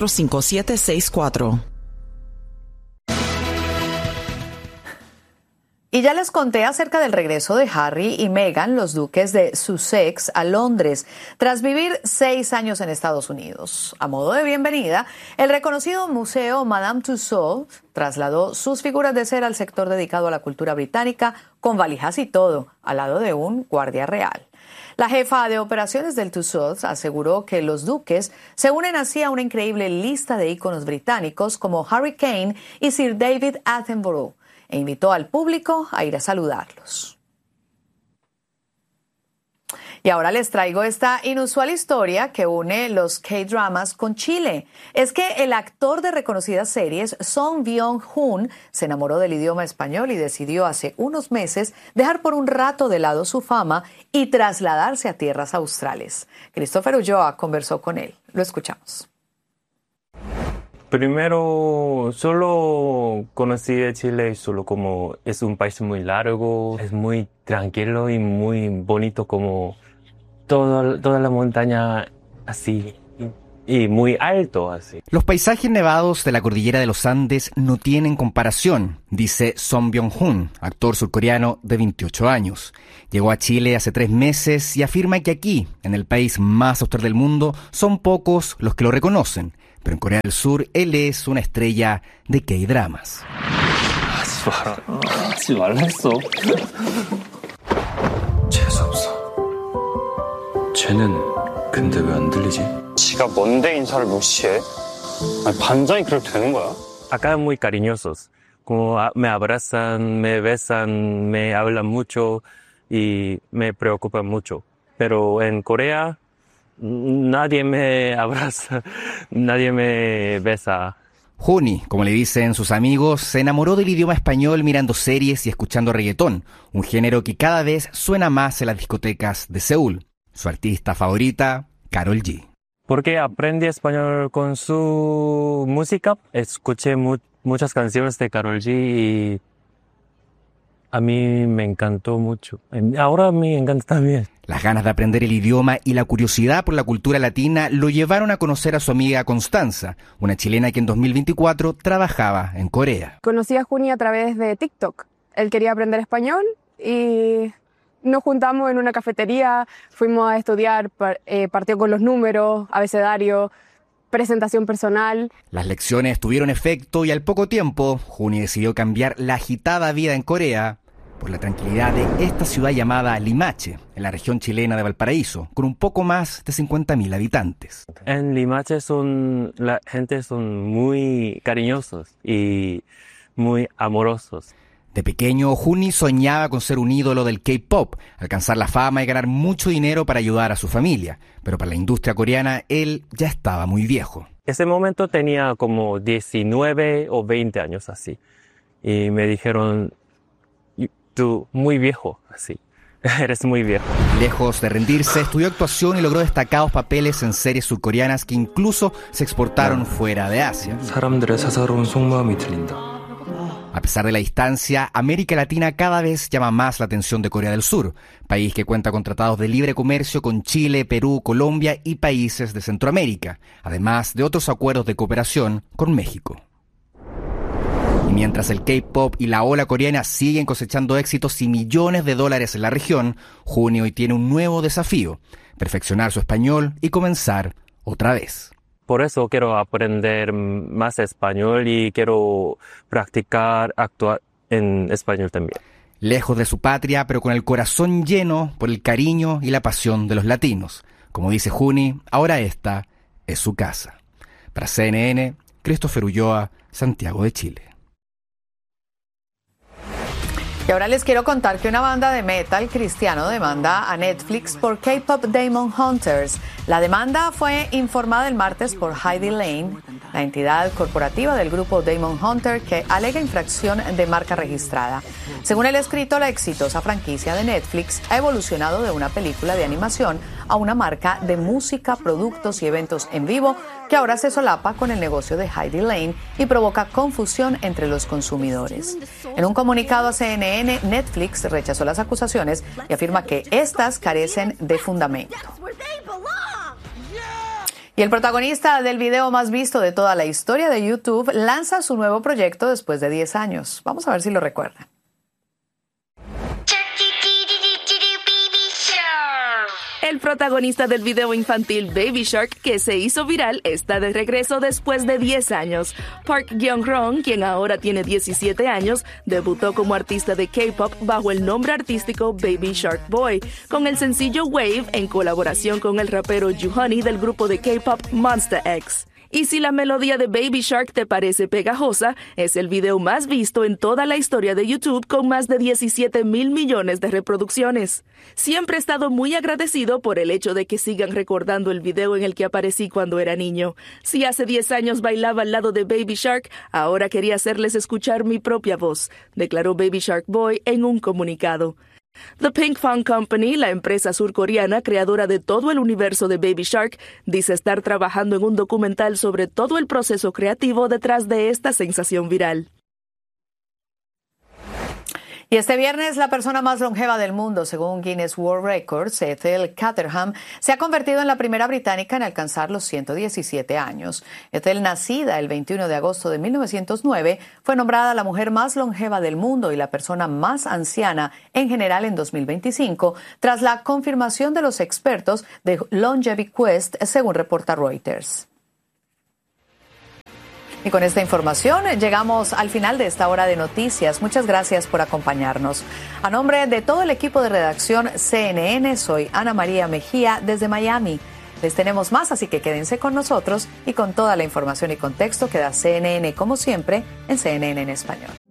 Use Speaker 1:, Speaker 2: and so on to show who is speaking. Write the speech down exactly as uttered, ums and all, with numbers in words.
Speaker 1: cinco siete seis cuatro.
Speaker 2: Y ya les conté acerca del regreso de Harry y Meghan, los duques de Sussex, a Londres, tras vivir seis años en Estados Unidos. A modo de bienvenida, el reconocido museo Madame Tussauds trasladó sus figuras de cera al sector dedicado a la cultura británica, con valijas y todo, al lado de un guardia real. La jefa de operaciones del Tussauds aseguró que los duques se unen así a una increíble lista de íconos británicos como Harry Kane y Sir David Attenborough, e invitó al público a ir a saludarlos. Y ahora les traigo esta inusual historia que une los K-dramas con Chile. Es que el actor de reconocidas series, Song Byung-hun, se enamoró del idioma español y decidió hace unos meses dejar por un rato de lado su fama y trasladarse a tierras australes. Christopher Ulloa conversó con él. Lo escuchamos.
Speaker 3: Primero, solo conocí de Chile solo como es un país muy largo, es muy tranquilo y muy bonito, como todo, toda la montaña así y muy alto así.
Speaker 4: Los paisajes nevados de la cordillera de los Andes no tienen comparación, dice Song Byung-hun, actor surcoreano de veintiocho años. Llegó a Chile hace tres meses y afirma que aquí, en el país más austral del mundo, son pocos los que lo reconocen. Pero en Corea del Sur, él es una estrella de K-dramas.
Speaker 3: Acá muy cariñosos, como me abrazan, me besan, me hablan mucho y me preocupan mucho. Pero en Corea nadie me abraza, nadie me besa.
Speaker 4: Juni, como le dicen sus amigos, se enamoró del idioma español mirando series y escuchando reggaetón, un género que cada vez suena más en las discotecas de Seúl. Su artista favorita, Karol G.
Speaker 3: Porque aprendí español con su música, escuché mu- muchas canciones de Karol G y a mí me encantó mucho. Ahora a mí me encanta también.
Speaker 4: Las ganas de aprender el idioma y la curiosidad por la cultura latina lo llevaron a conocer a su amiga Constanza, una chilena que en dos mil veinticuatro trabajaba en Corea.
Speaker 5: Conocí a Juni a través de TikTok. Él quería aprender español y nos juntamos en una cafetería, fuimos a estudiar, eh, partió con los números, abecedario, presentación personal.
Speaker 4: Las lecciones tuvieron efecto y al poco tiempo, Juni decidió cambiar la agitada vida en Corea por la tranquilidad de esta ciudad llamada Limache, en la región chilena de Valparaíso, con un poco más de cincuenta mil habitantes.
Speaker 3: En Limache son, la gente son muy cariñosos y muy amorosos.
Speaker 4: De pequeño, Juni soñaba con ser un ídolo del K-pop, alcanzar la fama y ganar mucho dinero para ayudar a su familia. Pero para la industria coreana, él ya estaba muy viejo.
Speaker 3: Ese momento tenía como diecinueve o veinte años así. Y me dijeron, tú muy viejo, así. Eres muy viejo.
Speaker 4: Lejos de rendirse, estudió actuación y logró destacados papeles en series surcoreanas que incluso se exportaron fuera de Asia. A pesar de la distancia, América Latina cada vez llama más la atención de Corea del Sur, país que cuenta con tratados de libre comercio con Chile, Perú, Colombia y países de Centroamérica, además de otros acuerdos de cooperación con México. Y mientras el K-pop y la ola coreana siguen cosechando éxitos y millones de dólares en la región, Juni hoy tiene un nuevo desafío: perfeccionar su español y comenzar otra vez.
Speaker 3: Por eso quiero aprender más español y quiero practicar actuar en español también.
Speaker 4: Lejos de su patria, pero con el corazón lleno por el cariño y la pasión de los latinos. Como dice Juni, ahora esta es su casa. Para C N N, Christopher Ulloa, Santiago de Chile.
Speaker 2: Y ahora les quiero contar que una banda de metal cristiano demanda a Netflix por K-pop Demon Hunters. La demanda fue informada el martes por Heidi Lane, la entidad corporativa del grupo Demon Hunter, que alega infracción de marca registrada. Según el escrito, la exitosa franquicia de Netflix ha evolucionado de una película de animación a una marca de música, productos y eventos en vivo que ahora se solapa con el negocio de Heidi Lane y provoca confusión entre los consumidores. En un comunicado a C N N, Netflix rechazó las acusaciones y afirma que estas carecen de fundamento. Y el protagonista del video más visto de toda la historia de YouTube lanza su nuevo proyecto después de diez años. Vamos a ver si lo recuerdan.
Speaker 6: El protagonista del video infantil Baby Shark, que se hizo viral, está de regreso después de diez años. Park Gyeong-ron, quien ahora tiene diecisiete años, debutó como artista de K-pop bajo el nombre artístico Baby Shark Boy, con el sencillo Wave en colaboración con el rapero Ju-Honey del grupo de K-pop Monsta X. Y si la melodía de Baby Shark te parece pegajosa, es el video más visto en toda la historia de YouTube con más de diecisiete mil millones de reproducciones. Siempre he estado muy agradecido por el hecho de que sigan recordando el video en el que aparecí cuando era niño. Si hace diez años bailaba al lado de Baby Shark, ahora quería hacerles escuchar mi propia voz, declaró Baby Shark Boy en un comunicado. The Pinkfong Company, la empresa surcoreana creadora de todo el universo de Baby Shark, dice estar trabajando en un documental sobre todo el proceso creativo detrás de esta sensación viral.
Speaker 2: Y este viernes, la persona más longeva del mundo, según Guinness World Records, Ethel Caterham, se ha convertido en la primera británica en alcanzar los ciento diecisiete años. Ethel, nacida el veintiuno de agosto de mil novecientos nueve, fue nombrada la mujer más longeva del mundo y la persona más anciana en general en dos mil veinticinco, tras la confirmación de los expertos de Longevity Quest, según reporta Reuters. Y con esta información llegamos al final de esta hora de noticias. Muchas gracias por acompañarnos. A nombre de todo el equipo de redacción C N N, soy Ana María Mejía desde Miami. Les tenemos más, así que quédense con nosotros y con toda la información y contexto que da C N N, como siempre, en C N N en español.